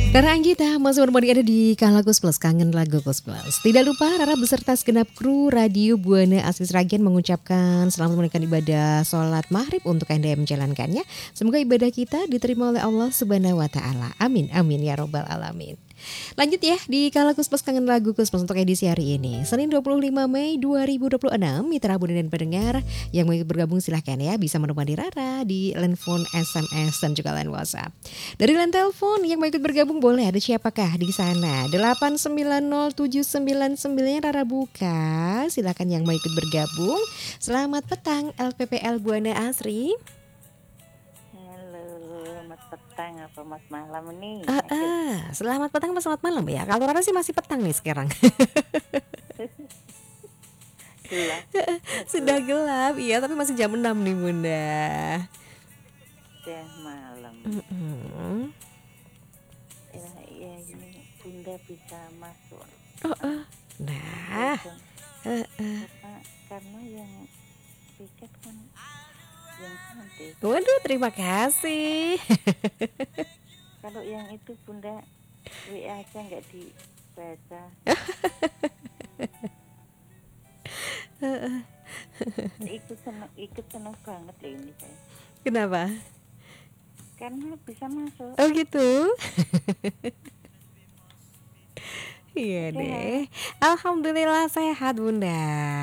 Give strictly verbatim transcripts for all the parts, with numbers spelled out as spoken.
Rara Anggita masih menemani Anda di Kalakus Plus, Kangen Lagu Kus Plus. Tidak lupa Rara beserta segenap kru Radio Buana Asri Sragen mengucapkan selamat menunaikan ibadah sholat maghrib untuk Anda yang menjalankannya. Semoga ibadah kita diterima oleh Allah Subhanahu wa Ta'ala. Amin, amin ya Robbal 'Alamin. Lanjut ya di Kalakus Plus, Kangen Lagu Kus Plus untuk edisi hari ini Senin dua puluh lima Mei dua ribu dua puluh enam. Mitra Bunda dan pendengar yang mau ikut bergabung silahkan ya, bisa menemani Rara di line phone, S M S dan juga line WhatsApp. Dari line telepon yang mau ikut bergabung boleh, ada siapakah di sana? delapan sembilan nol tujuh sembilan sembilan Rara buka. Silakan yang mau ikut bergabung. Selamat petang L P P L Buana Asri. Selamat petang apa mas malam nih? Uh, uh, selamat petang atau selamat malam ya? Kalau Rara sih masih petang nih sekarang. Gelap. Sudah gelap, iya tapi masih jam enam nih Bunda. Sudah malam. Mm-hmm. Ya, ya ini Bunda bisa masuk. Oh, uh. Nah, uh, uh. Karena, karena yang tiket kan yang cantik. Waduh, terima kasih. Kalau yang itu Bunda W A aja nggak dibaca. ikut seneng, ikut seneng banget loh ini saya. Kenapa? Karena bisa masuk. Oh gitu. Iya deh. Alhamdulillah sehat Bunda.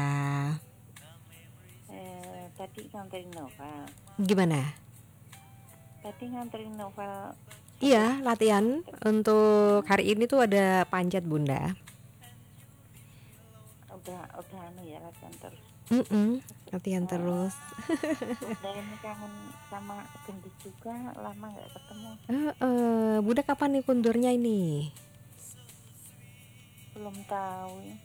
Eh, tadi nganterin novel. Gimana? Tadi nganterin novel. Iya, latihan untuk hari ini tuh ada panjat Bunda. Udah udah anu ya latihan terus. Mm-mm, latihan oh. terus. Udah ini kangen sama gendut juga, lama nggak ketemu. Uh, uh, Bunda kapan nih kundurnya ini? Belum tahu. Ya.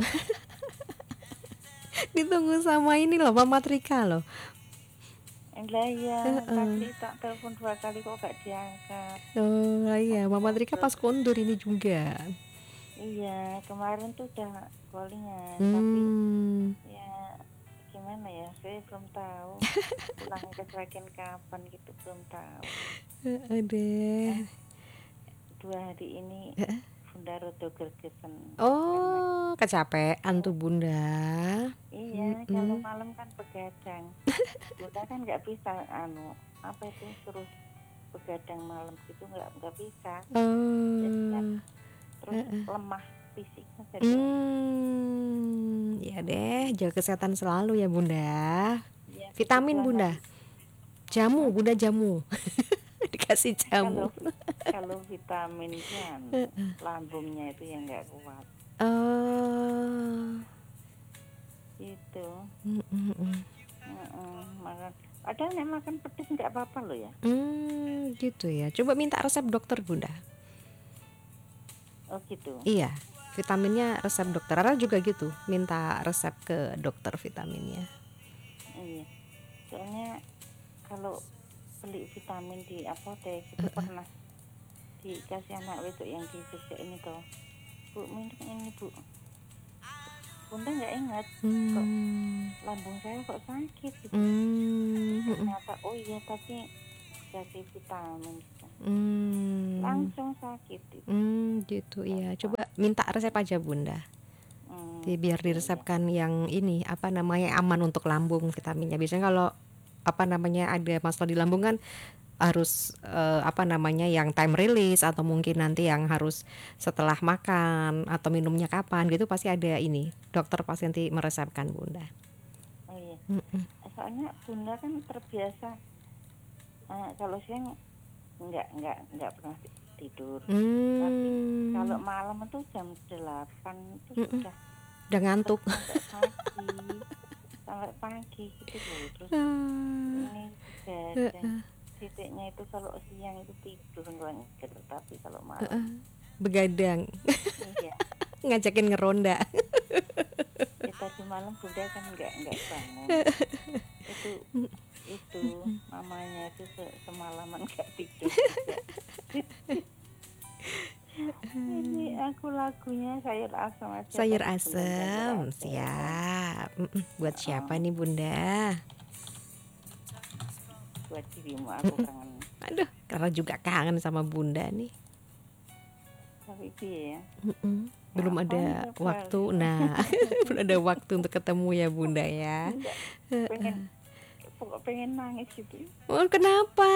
Ditunggu sama ini loh, Mama Trika loh. Enggak ya, uh, uh. tadi tak telepon dua kali kok gak diangkat. Oh iya, Mama Trika pas kondur ini juga. Iya, kemarin tuh udah callingan, hmm. tapi ya gimana ya, saya belum tahu. Pulang ke Sragen kapan gitu belum tahu. Ada. Eh, dua hari ini Bunda rodo gergesen. Oh, kecapean tuh Bunda. Iya, mm-hmm. Kalau malam kan begadang. Bunda kan nggak bisa anu apa itu suruh begadang malam gitu, nggak nggak bisa. Oh. Jadi kan terus uh-uh. lemah fisiknya jadi. Hmm, ya deh, jaga kesehatan selalu ya Bunda. Ya, vitamin Bunda. Jamu, huh? Bunda jamu. Dikasih jamu. Kalau, kalau vitamin kan lambungnya itu yang nggak kuat. Oh. Itu. Mm-mm. Mm-mm. Makan. Padahal nek makan pedes nggak apa-apa loh ya. Hmm, gitu ya. Coba minta resep dokter Bunda. Oh gitu. Iya, vitaminnya resep dokter. Rara juga gitu, minta resep ke dokter vitaminnya. Iya. Soalnya kalau beli vitamin di apotek itu uh-uh. pernah dikasih anak wedok yang di Jogja ini toh, Bu minum ini Bu. Bunda nggak ingat hmm. kok lambung saya kok sakit gitu. Hmm. Ternyata oh iya tapi kasih vitamin gitu. Hmm. Langsung sakit gitu. Hmm, gitu ya. Coba minta resep aja Bunda. Hmm. Di, biar diresepkan iya. Yang ini apa namanya aman untuk lambung vitaminnya. Biasanya kalau apa namanya ada masalah di lambung kan harus uh, apa namanya yang time release atau mungkin nanti yang harus setelah makan atau minumnya kapan gitu pasti ada ini dokter pasti nanti meresepkan Bunda. Oh iya. Mm-mm. Soalnya Bunda kan terbiasa uh, kalau siang nggak nggak nggak pernah tidur. Mm. Tapi kalau malam itu jam delapan itu Mm-mm. sudah udah ngantuk. Sampai pagi, sampai pagi gitu loh. Terus uh. ini dan titiknya itu kalau siang itu tidur ngelenggir, tapi kalau malam uh, begadang. Iya. Ngajakin ngeronda. Ya, tadi malam Bunda kan nggak nggak bangun. itu itu mamanya itu se- semalaman nggak tidur juga. Ini aku lagunya sayur asam aja. Sayur asam, siap. Mm-mm. Buat siapa oh. nih Bunda? Buat dirimu, aku kangen. Aduh, karena juga kangen sama Bunda nih. Tapi piye ya? Mm-mm. Belum Kapan ada ya waktu. bali? Nah, belum ada waktu untuk ketemu ya Bunda ya. Enggak, pengen pokok pengen nangis gitu. Oh, kenapa?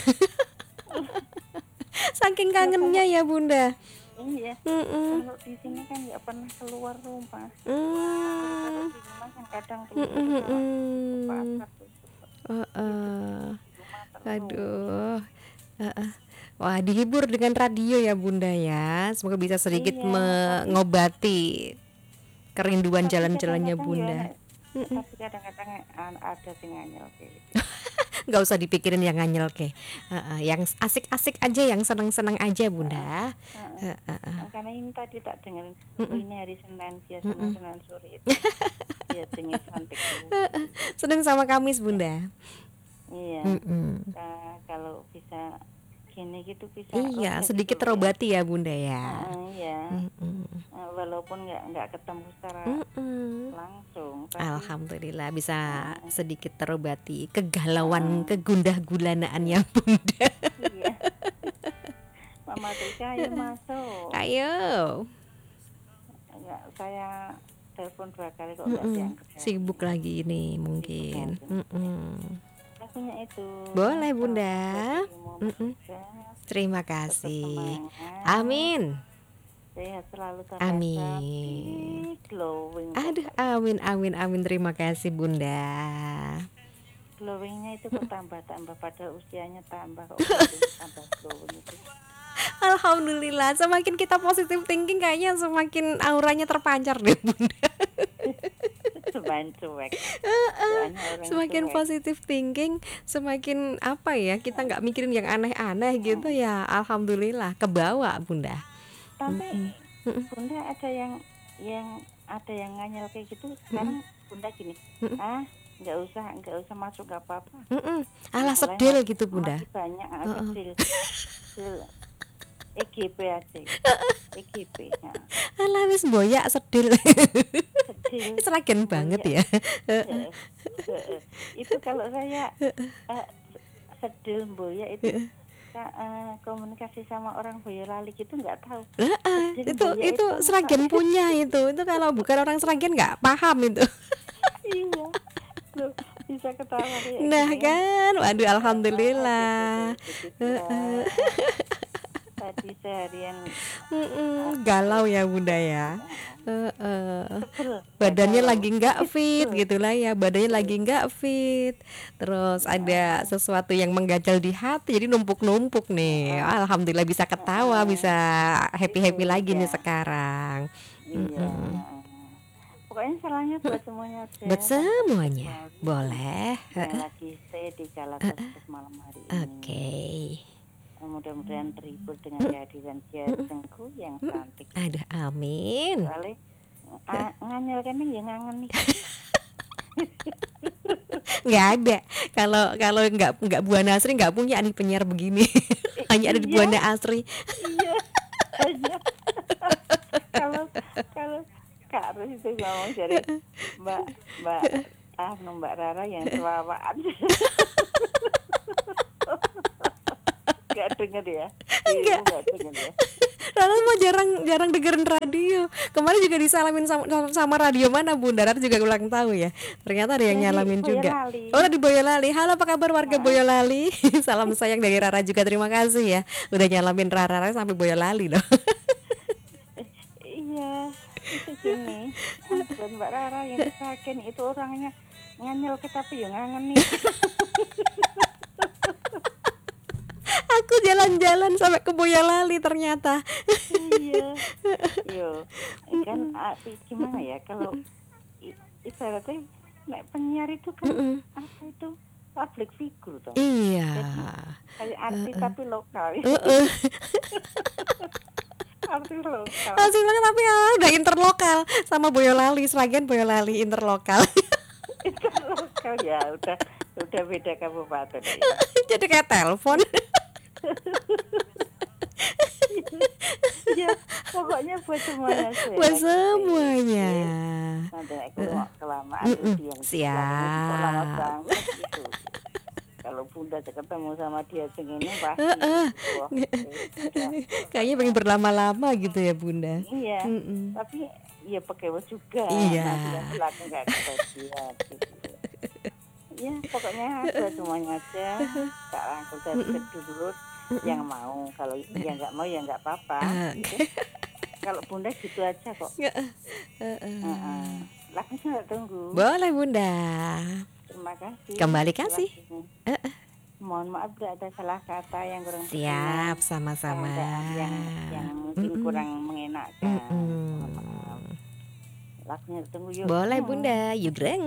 Saking Ya kangennya kalau ya Bunda. iya, Mm-mm. kalau di sini kan nggak pernah keluar rumah. Kalau kalau Mm. di rumah kan kadang keluar Mm-mm, tuh kalau ke mm-mm. pasar tuh cepet. Oh, Itu di, eh. di rumah terus. Aduh. Heeh. Wah, dihibur dengan radio ya Bunda ya. Semoga bisa sedikit Iya, tapi mengobati kerinduan tapi jalan-jalannya kadang-kadang ya Bunda. nek- tapi kadang-kadang an- ada sing nganyel kayak gitu. Nggak usah dipikirin yang nganyel ke. Heeh, yang asik-asik aja, yang senang-senang aja Heeh, Bunda. heeh. Heeh. Makanya ini tadi tak dengerin, oh Mm-mm, ini hari Senin, biasanya mm-mm. Senin sore itu dia dengar cantik tuh. Senin sama Kamis Ya, Bunda. iya. Mm-mm. Nah, kalau bisa gini gitu bisa Iya, lega gitu sedikit loh ya. terobati ya Bunda ya. Heeh, iya. Mm-mm. Eh, walaupun nggak nggak ketemu secara Mm-mm. langsung, tapi Alhamdulillah bisa heeh, sedikit terobati kegalauan, heeh, kegundah iya, gulanaannya Bunda. iya. Mama Tika, ayo masuk. Ayo. Enggak, saya telepon dua kali kok nggak Mm-mm. diangkat ya. Sibuk lagi nih Sibuk mungkin. mungkin. Mm-mm. Lagunya itu Boleh Bunda. selamat darimu Mm-mm. bertugas, Terima tetap kasih. semangat, Amin. sehat selalu kakak Sapi, Amin. glowing Aduh, pokoknya. amin, amin, amin. Terima kasih Bunda. Glowingnya itu kok tambah-tambah pada usianya tambah kok gitu, tambah glowing itu. Alhamdulillah. Semakin kita positive thinking, kayaknya semakin auranya terpancar deh Bunda. Semakin cuek, soalnya orang Semakin cuek. positive thinking, semakin apa ya, kita nggak mikirin yang aneh-aneh gitu ya. Alhamdulillah, kebawa Bunda. Tapi Mm-mm, Bunda ada yang yang ada yang nganyel kayak gitu. mm-mm, Sekarang Bunda gini, mm-mm, ah nggak usah nggak usah masuk gak apa-apa. mm-mm. Alah, Mulai sedil ma- gitu Bunda. masih banyak ah, Heeh. kecil kecil E G P aja, E G P, ya. Alah, wis boyak sedil. Kecil Seragen banget boyak. ya. Heeh, heeh. Itu kalau saya eh, sedil boyak itu ka- eh, komunikasi sama orang Boyolali gitu nggak tahu. Heeh, Sedil itu boyak itu itu apa? Seragen punya itu. Itu kalau bukan orang Seragen nggak paham itu. Iya, loh, bisa ketawa kayak Nah gini kan. kan, waduh Ah, alhamdulillah. begitu, begitu, tadi seharian Mm-mm, apa galau ya itu Bunda ya. ah, Heeh. sebel, nggak Badannya galau, lagi nggak fit sebel, gitulah ya, badannya lagi sebel. nggak fit, terus ada Ah, sesuatu yang mengganjal di hati jadi numpuk-numpuk nih. ah, Alhamdulillah bisa ah, ketawa, ah. bisa Itu happy-happy lagi nih ya, sekarang. iya. Mm-mm. Ah. Pokoknya salahnya buat semuanya Buat aja, tanpa semuanya spesial. boleh. Yang lagi stay di Galapagos malam hari ini. Oke. Mudah-mudahan terhibur dengan kehadiran Jatengku yang cantik. Aduh, amin. Soalnya ah, nganyel kan ya ngangen nih. Nggak ada. Kalau kalau nggak nggak Buana Asri nggak punya nih penyiar begini. Eh, Hanya ada di iya, Buana Asri. iya, aja. Kalau kalau Kak Rus itu ngomong dari Mbak Mbak ah Mbak Rara yang suawaan. Nggak denger ya? Enggak. Ibu nggak denger ya? Rara mah jarang jarang dengerin radio. Kemarin juga disalamin sama, sama radio mana Bunda. Rara juga ulang tahu ya. Ternyata ada yang Yang di nyalamin juga. Boyolali. Oh, di Boyolali. Halo, apa kabar warga Ah, Boyolali? Salam sayang dari Rara juga. Terima kasih ya. Udah nyalamin Rara, Rara sampai Boyolali loh. eh, iya, itu gini. Ah, buat Mbak Rara yang sakit itu orangnya nganyel ke tapi ya ngangen nih. Aku jalan-jalan sampai ke Boyolali ternyata. Iya, yo, kan ah, gimana ya kalau i- ibaratnya nek penyiar itu kan Mm-mm. apa itu public figure toh. Iya. Jadi kayak artis tapi lokal. Heeh. Artis lokal. Masih banget tapi ya udah interlokal sama Boyolali, Sragen Boyolali interlokal. Itu lokal ya udah udah beda kabupaten ya. Jadi kayak telepon. Ya, pokoknya buat semuanya saya Buat lagi semuanya. stay. Nanti aku mau kelamaan Mm-mm. itu yang Siap. kok lama banget gitu. kalau Bunda ketemu sama dia segini pasti Heeh. wah wis udah Kayaknya pengen berlama-lama gitu ya Bunda. iya, Mm-mm. tapi ya pekewo juga, Iya. nanti yang belakang nggak kebagian gitu. Ya pokoknya dua semuanya aja, Kak Rangkul dari Mm-mm. kedulur Mm-mm. yang mau, kalau yang nggak mau ya nggak apa-apa Ah, gitu. Kalau Bunda gitu aja kok. Heeh. Heeh. Heeh. Langsung saya tunggu. Boleh Bunda. Terima kasih Kembali atas kasih. waktunya. Heeh. Mohon maaf bila ada salah kata yang kurang Siap, berkenan, sama-sama. keadaan yang yang mungkin Mm-mm. kurang mengenakan. Mohon maaf. Mm-mm. Langsung tunggu yuk. Boleh Hmm. Bunda, yuk greng.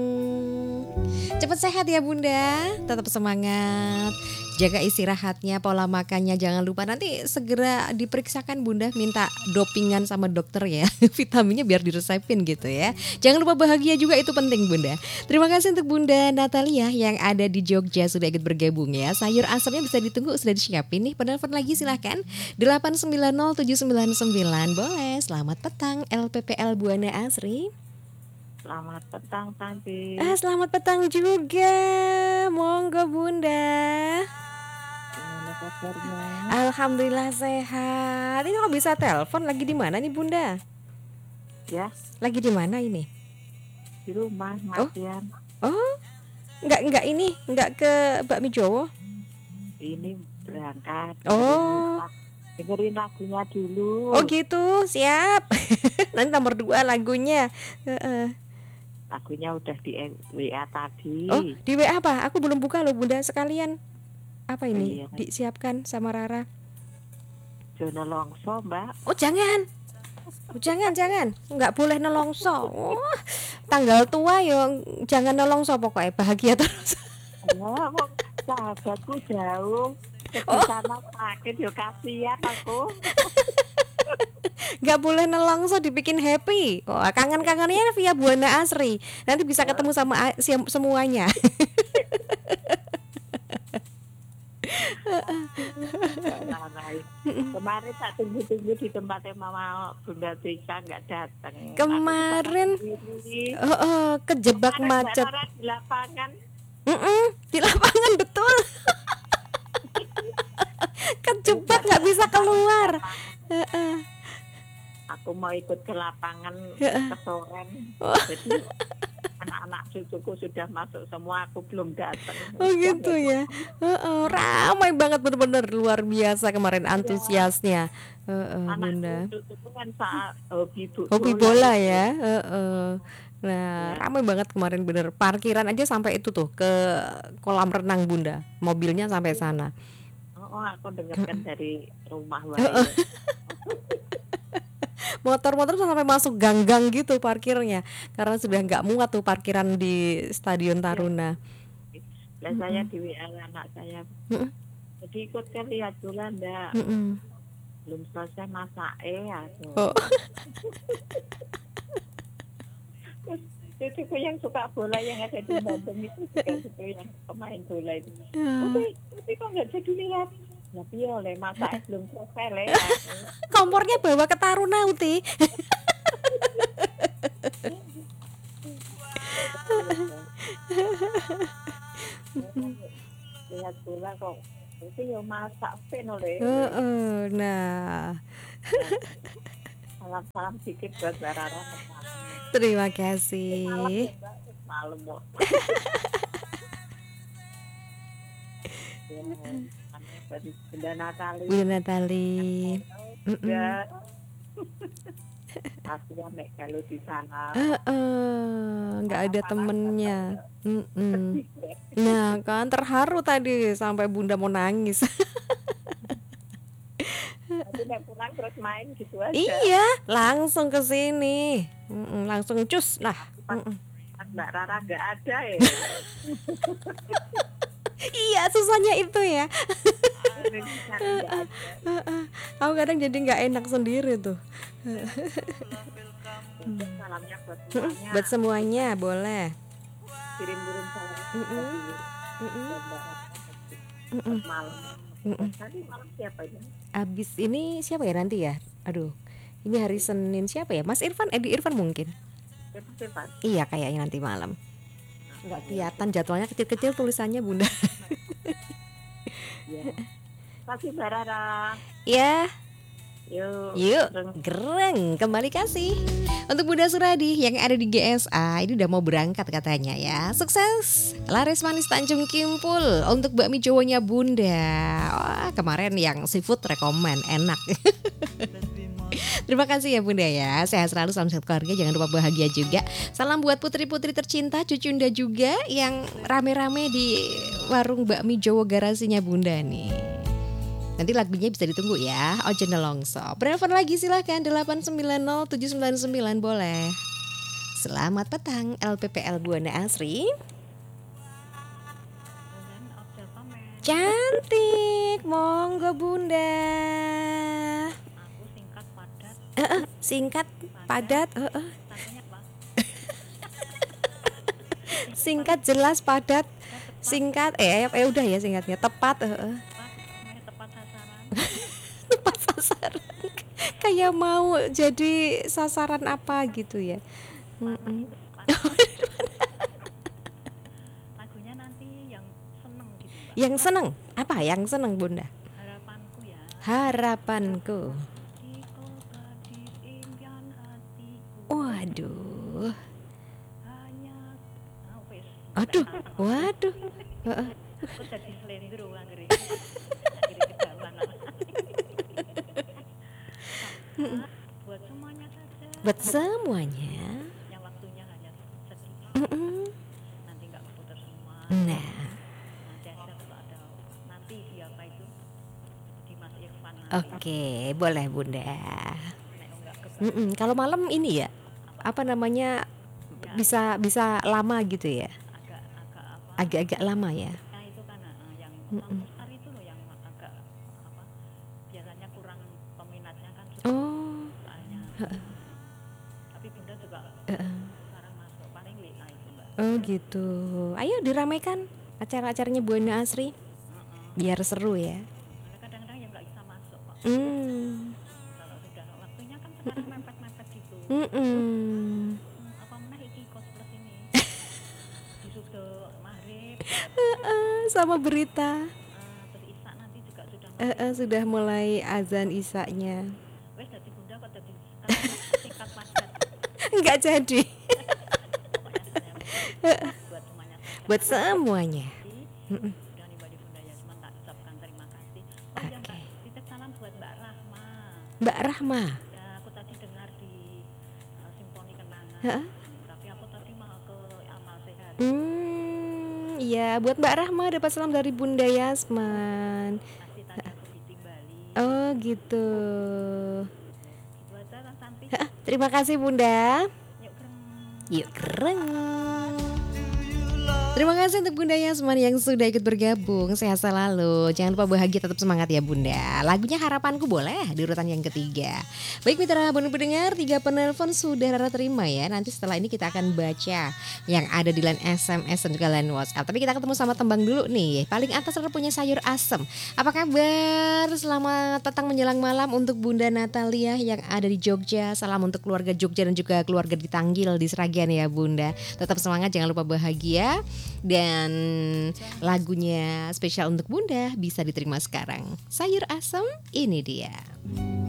Cepat sehat ya Bunda, tetap semangat. Jaga istirahatnya, pola makannya jangan lupa. Nanti segera diperiksakan Bunda, minta dopingan sama dokter ya. Vitaminnya biar diresepin gitu ya. Jangan lupa bahagia juga, itu penting Bunda. Terima kasih untuk Bunda Natalia yang ada di Jogja sudah ikut bergabung ya. Sayur asamnya bisa ditunggu, sudah disiapin nih. Penelpon lagi silahkan delapan sembilan nol tujuh sembilan sembilan. Boleh. Selamat petang L P P L Buana Asri. Selamat petang Tanti. Ah, selamat petang juga. Monggo Bunda. Gimana kabarnya? Alhamdulillah sehat. Ini kok bisa telepon, lagi di mana nih Bunda? Ya, Lagi di mana ini? di rumah Matian. Oh, enggak enggak ini, enggak ke Bakmi Jowo. Ini berangkat. Oh. Dengerin lagunya dulu. Oh gitu, siap. Nanti nomor dua lagunya. Heeh. Lagunya udah di W A tadi. Oh, di W A apa? Aku belum buka loh Bunda, sekalian. Apa ini? Iya. Disiapkan sama Rara. Jono Longso, Mbak. Oh jangan, oh, jangan jangan, nggak boleh nelongso. Oh, tanggal tua yo, jangan nelongso pokoknya bahagia terus. Ya, kok sahabatku jauh. Ke Oh. sana sakit yo kasihan aku. Nggak boleh nelongso, dibikin happy. Oh, kangen-kangennya via Buana Asri. Nanti bisa ketemu sama a- siam- semuanya. Kemarin tak tunggu-tunggu di tempatnya Mama Bunda Tika nggak datang. Kemarin, Aku di sana sendiri. oh, oh, kejebak Kemarin macet. Mbak Rara di lapangan. Mm-mm, di lapangan betul. Kejebak nggak bisa keluar. Heeh. Aku mau ikut ke lapangan Heeh. ke Soren. Oh. Jadi anak-anak cucuku sudah masuk semua, aku belum datang. Oh gitu ya. Heeh, ramai banget bener-bener luar biasa kemarin antusiasnya. Heeh, Bunda. Anakku cucuku kan saat hobi bu- Hobi bola itu. ya. Heeh. Nah, Ya. ramai banget kemarin bener. Parkiran aja sampai itu tuh ke kolam renang Bunda. Mobilnya sampai sana. Oh, aku dengarkan dari rumah Heeh. wae. Motor-motor tuh sampai masuk gang-gang gitu parkirnya. Karena sudah nggak muat tuh parkiran di Stadion Taruna. Lah saya di W A anak saya. Heeh. Jadi ikut kan lihat bulan enggak. Heeh. Belum selesai masak eh aku. Oh. Cucuku yang suka bola yang ada di Bandung itu juga suka yang pemain bola itu. Ya. Tapi, tapi kok nggak jadi lihat? Tapi oleh masak belum selesai le. Kompornya bawa ke Taruna Uti. Lihat bola kok itu yang masak pen oleh. Heeh. Nah, Salam-salam sedikit buat Mbak Rara. terima Malam kasih. ya, Mbak. Malam kok. Ya, namanya Bunda Natali. Bunda Natali. Mm-mm. Ya. Kasihan nek kalau di sana. Heeh, nggak ada Malam-malam temennya. Mm-mm. sedih ya. Nah, kan terharu tadi sampai Bunda mau nangis. Tapi nek pulang terus main gitu aja. Iya, langsung ke sini. Mm-mm, langsung cus. Nah, mm-mm. Pas Mbak Rara nggak ada ya. Iya, susahnya itu ya. Di sana nggak ada. Heeh. Aku kadang jadi nggak enak sendiri tuh. Mungkin salamnya buat Mm-mm, semuanya. buat semuanya boleh. Kirim-kirim salam Mm-mm. tadi Mm-mm. buat Mbak Rara. Mm-mm. Malam. Mm-mm. Tadi malam siapa ya? Abis ini siapa ya nanti ya? Aduh, ini hari Senin siapa ya? Mas Irfan, Edi Irfan mungkin. Siapa? Iya kayaknya nanti malam. Nggak kelihatan jadwalnya, kecil-kecil tulisannya Bunda. Ya. Kasih Mbak Rara. Ya, Yuk. yuk, Gereng. gereng, kembali kasih. Untuk Bunda Suradi yang ada di G S A, ini udah mau berangkat katanya ya. Sukses, laris manis Tanjung Kimpul untuk bakmi Jawanya Bunda. Wah, kemarin yang seafood rekomen, enak. Terima kasih ya Bunda ya. Sehat selalu, salam sehat keluarga. Jangan lupa bahagia juga. Salam buat putri-putri tercinta, cucunda juga yang rame-rame di warung bakmi Jawa garasinya Bunda nih. Nanti lagunya bisa ditunggu ya. Ojo Nelongso. Penelpon lagi silahkan delapan sembilan nol tujuh sembilan sembilan boleh. Selamat petang L P P L Buana Asri. Cantik, monggo Bunda. Aku singkat padat. Eh, eh, singkat, padat, eh, eh. Singkat, jelas, padat, singkat, eh, eh udah ya singkatnya, tepat, eh, eh. Tepat sasaran. Tepat sasaran. Kayak mau jadi sasaran apa gitu ya. Mm-mm. Lagunya nanti yang seneng gitu Mbak. Yang seneng, apa yang seneng Bunda? Harapanku ya. Harapanku. Di kota di impian hatiku. Waduh, Hanya ah, wis. aduh, waduh. Heeh. Aku jadi selendro anggere. Akhirnya ketahuan. Buat semuanya saja. Buat semuanya. Yang waktunya hanya sedikit. Mm-mm. Nanti nggak keputar semua. Nah, Nanti aja kalau ada nanti siapa itu Dimas Irfan nanti. oke, boleh Bunda. Nek enggak ke Mm-mm. Kalau malam ini ya, apa namanya, bisa bisa lama gitu ya, agak agak apa? agak-agak lama ya. Nah itu kan ah, yang Mm-mm. Pustar itu loh yang agak apa? Biasanya kurang peminatnya kan Oh, soalnya. Tapi Bunda juga heeh. sekarang masuk paling W A itu Mbak. Oh gitu. Ayo diramaikan acara-acaranya Buana Asri biar seru ya. Karena kadang-kadang yang nggak bisa masuk kok. Hmm. Kalau sudah waktunya kan sekarang mepet-mepet gitu. Mm-mm. Hmm, apa meneh iki kos plus ini. Disuruh maghrib. Heeh, sama berita. Uh, terus Isa nanti juga sudah Eh, eh, sudah mulai azan isanya. wes dadi Bunda kok dadi tingkat padat Enggak jadi. pokoknya saya buat semuanya saja. Buat semuanya. Mm-mm. Udah nih Mbak Bunda Yasman tak ucapkan terima kasih. Oh ya Mbak, titip salam buat Mbak Rahma. Mbak Rahma. Ya aku tadi dengar di uh, Simfoni Kenangan. Heeh. Tapi aku tadi mau ke Amal Sehat. Hmm, iya, buat Mbak Rahma dapat salam dari Bunda Yasman. Masih tadi aku ditimbali. Oh gitu. Gitu aja Tan Santi. Heeh, terima kasih Bunda. Yuk kereng. Yuk keren. Terima kasih untuk Bunda Yasman yang sudah ikut bergabung. Sehat selalu. Jangan lupa bahagia, tetap semangat ya Bunda. Lagunya Harapanku boleh di urutan yang ketiga. Baik mitra Bunda pendengar, tiga penelpon sudah Rara terima ya. Nanti setelah ini kita akan baca yang ada di line S M S dan juga line WhatsApp. Tapi kita ketemu sama tembang dulu nih. Paling atas Rara punya sayur asem. Apa kabar? Selamat petang menjelang malam untuk Bunda Natalia yang ada di Jogja. Salam untuk keluarga Jogja dan juga keluarga di Tanggil di Sragen ya Bunda. Tetap semangat, jangan lupa bahagia. Dan lagunya spesial untuk Bunda bisa diterima sekarang. Sayur asem ini dia.